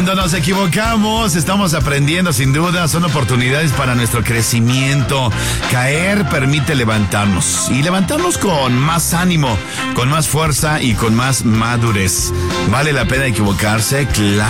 Cuando nos equivocamos, estamos aprendiendo, sin duda, son oportunidades para nuestro crecimiento. Caer permite levantarnos y levantarnos con más ánimo, con más fuerza y con más madurez. ¿Vale la pena equivocarse? Claro.